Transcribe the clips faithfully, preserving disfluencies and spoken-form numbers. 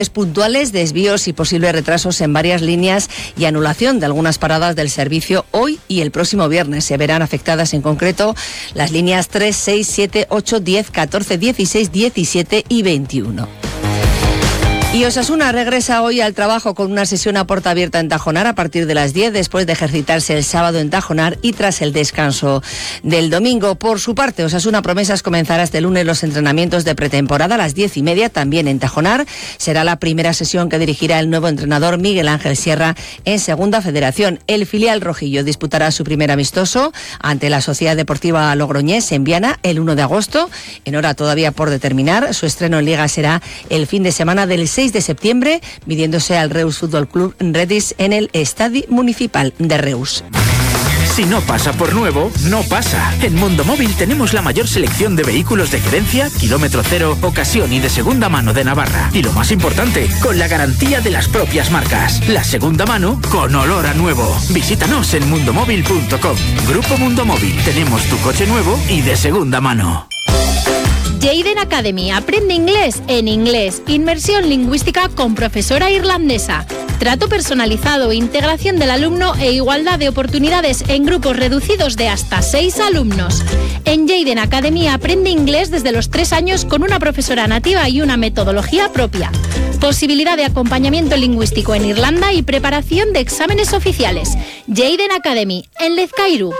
puntuales, desvíos y posibles retrasos en varias líneas y anulación de algunas paradas del servicio hoy y el próximo viernes. Se verán afectadas en concreto las líneas tres, seis, siete, ocho, diez, catorce, dieciséis, diecisiete y veintiuno. Y Osasuna regresa hoy al trabajo con una sesión a puerta abierta en Tajonar a partir de las diez, después de ejercitarse el sábado en Tajonar y tras el descanso del domingo. Por su parte, Osasuna Promesas comenzará este lunes los entrenamientos de pretemporada a las diez y media, también en Tajonar. Será la primera sesión que dirigirá el nuevo entrenador Miguel Ángel Sierra en Segunda Federación. El filial rojillo disputará su primer amistoso ante la Sociedad Deportiva Logroñés en Viana el uno de agosto, en hora todavía por determinar. Su estreno en Liga será el fin de semana del seis de septiembre, midiéndose al Reus Fútbol Club Redis en el Estadio Municipal de Reus. Si no pasa por nuevo, no pasa. En Mundo Móvil tenemos la mayor selección de vehículos de gerencia, kilómetro cero, ocasión y de segunda mano de Navarra. Y lo más importante, con la garantía de las propias marcas. La segunda mano con olor a nuevo. Visítanos en mundomóvil punto com. Grupo Mundo Móvil. Tenemos tu coche nuevo y de segunda mano. Jayden Academy, aprende inglés en inglés, inmersión lingüística con profesora irlandesa, trato personalizado, integración del alumno e igualdad de oportunidades en grupos reducidos de hasta seis alumnos. En Jayden Academy aprende inglés desde los tres años con una profesora nativa y una metodología propia. Posibilidad de acompañamiento lingüístico en Irlanda y preparación de exámenes oficiales. Jayden Academy, en Lezcairu.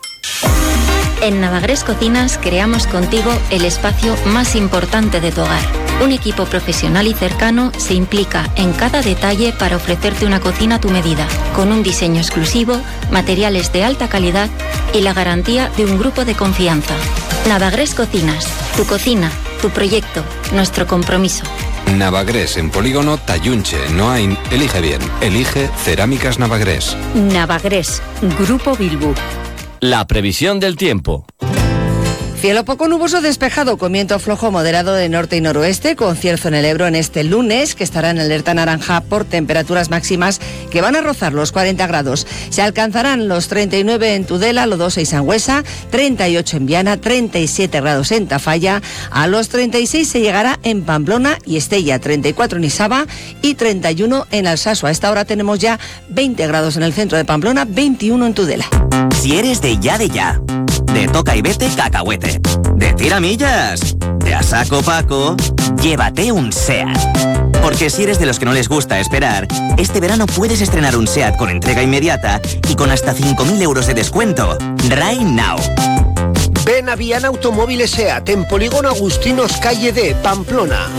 En Navagrés Cocinas creamos contigo el espacio más importante de tu hogar. Un equipo profesional y cercano se implica en cada detalle para ofrecerte una cocina a tu medida, con un diseño exclusivo, materiales de alta calidad y la garantía de un grupo de confianza. Navagrés Cocinas, tu cocina, tu proyecto, nuestro compromiso. Navagrés, en Polígono Tayunche, Noain. Elige bien. Elige Cerámicas Navagrés. Navagrés, Grupo Bilbu. La previsión del tiempo. Cielo poco nuboso despejado con viento flojo moderado de norte y noroeste, con cierzo en el Ebro en este lunes, que estará en alerta naranja por temperaturas máximas que van a rozar los cuarenta grados. Se alcanzarán los treinta y nueve en Tudela, Lodosa y Sangüesa, treinta y ocho en Viana, treinta y siete grados en Tafalla, a los treinta y seis se llegará en Pamplona y Estella, treinta y cuatro en Isaba y treinta y uno en Alsasu. A esta hora tenemos ya veinte grados en el centro de Pamplona, veintiuno en Tudela. Si eres de ya de ya, de toca y vete cacahuete, de tiramillas, de a saco Paco, llévate un SEAT. Porque si eres de los que no les gusta esperar, este verano puedes estrenar un SEAT con entrega inmediata y con hasta cinco mil euros de descuento. Right now. Ven a Viana Automóviles SEAT en Polígono Agustinos, calle D, Pamplona.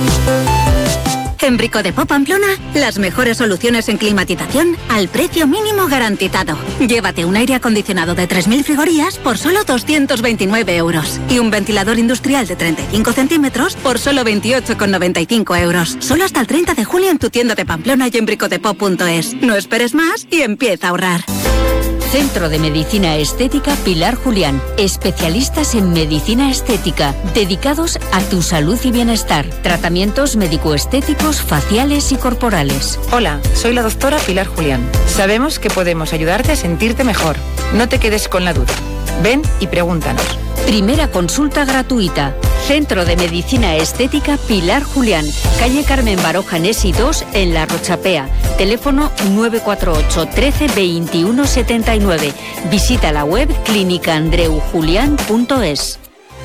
En Bricodepot Pamplona, las mejores soluciones en climatización al precio mínimo garantizado. Llévate un aire acondicionado de tres mil frigorías por solo doscientos veintinueve euros y un ventilador industrial de treinta y cinco centímetros por solo veintiocho con noventa y cinco euros. Solo hasta el treinta de julio en tu tienda de Pamplona y en bricodepot punto es. No esperes más y empieza a ahorrar. Centro de Medicina Estética Pilar Julián. Especialistas en medicina estética, dedicados a tu salud y bienestar. Tratamientos médico-estéticos, faciales y corporales. Hola, soy la doctora Pilar Julián. Sabemos que podemos ayudarte a sentirte mejor. No te quedes con la duda. Ven y pregúntanos. Primera consulta gratuita. Centro de Medicina Estética Pilar Julián. Calle Carmen Baroja Nesi dos en La Rochapea. Teléfono nueve cuatro ocho, trece, veintiuno setenta y nueve. Visita la web clínica andreu julián punto es.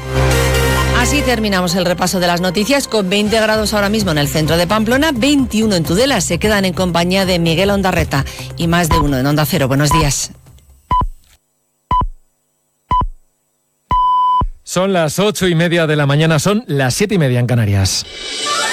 Así terminamos el repaso de las noticias con veinte grados ahora mismo en el centro de Pamplona, veintiuno en Tudela. Se quedan en compañía de Miguel Ondarreta y más de uno en Onda Cero. Buenos días. Son las ocho y media de la mañana, son las siete y media en Canarias.